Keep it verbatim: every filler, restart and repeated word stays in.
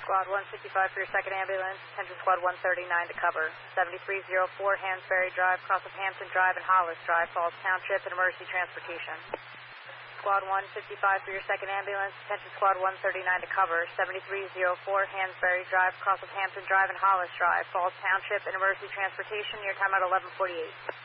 Squad one fifty-five for your second ambulance. Attention Squad one thirty-nine to cover. seventy-three oh four Hansberry Drive, cross of Hampton Drive and Hollis Drive, Falls Township, and emergency transportation. Squad one fifty-five for your second ambulance. Attention Squad one thirty-nine to cover. seventy-three oh four Hansberry Drive, cross of Hampton Drive and Hollis Drive, Falls Township, and emergency transportation. Your time at eleven forty-eight.